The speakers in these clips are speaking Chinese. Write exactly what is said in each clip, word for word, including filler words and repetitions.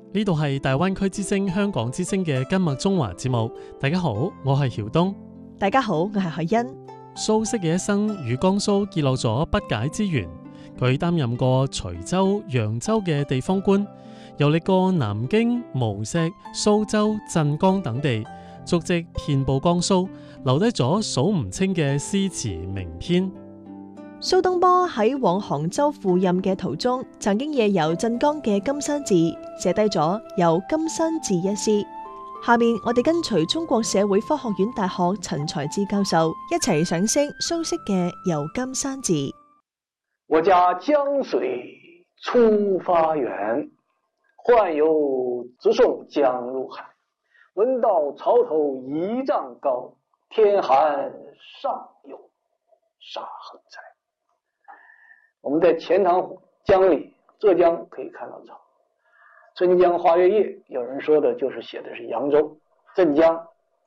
呢度係大灣區之聲香港之聲嘅今日中華節目。大家好，我係曉東。 大家好，我係海欣。 蘇軾嘅一生與江蘇結露咗不解之緣。佢擔任過徐州、揚州嘅地方官，遊歷過南京、無錫、蘇州、鎮江等地，足跡遍佈江蘇，留低咗數唔清嘅詩詞名篇。 蘇東坡喺往杭州赴任嘅途中，曾經夜遊鎮江嘅金山寺，寫低咗《遊金山寺》一詩。下面我哋跟隨中國社會科學院大學陳才智教授一齊賞識蘇軾嘅《遊金山寺》。 我家江水出發源，宦游直送江入海。闻道潮头一丈高，天寒上有沙横在。我们在钱塘江里，浙江可以看到潮。春江花月夜，有人说的就是写的是扬州、镇江。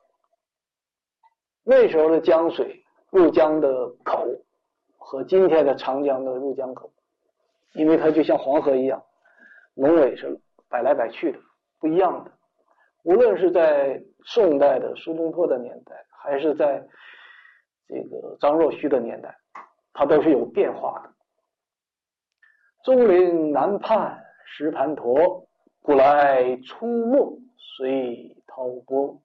那时候的江水入江的口和今天的长江的入江口，因为它就像黄河一样，龙尾是摆来摆去的，不一样的。无论是在宋代的苏东坡的年代，还是在这个张若虚的年代，它都是有变化的。中林南畔石盘陀，古来出没随涛波。